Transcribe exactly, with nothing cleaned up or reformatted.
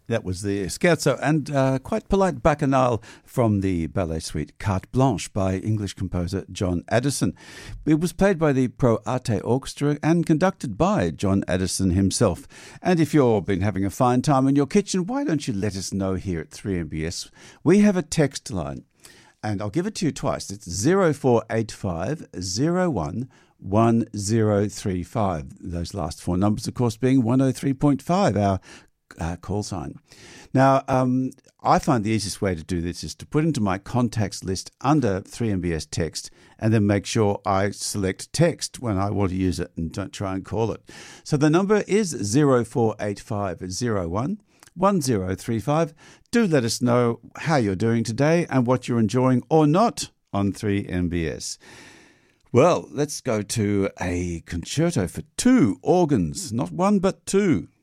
That was the scherzo and uh, quite polite bacchanal from the ballet suite Carte Blanche by English composer John Addison. It was played by the Pro Arte Orchestra and conducted by John Addison himself. And if you've been having a fine time in your kitchen, why don't you let us know here at three M B S? We have a text line, and I'll give it to you twice. It's zero four eight five zero one one zero three five. Those last four numbers, of course, being one oh three point five, our Uh, call sign. Now, um, I find the easiest way to do this is to put into my contacts list under three M B S text and then make sure I select text when I want to use it and don't try and call it. So the number is zero four eight five zero one one zero three five. Do let us know how you're doing today and what you're enjoying or not on three M B S. Well, let's go to a concerto for two organs, not one but two.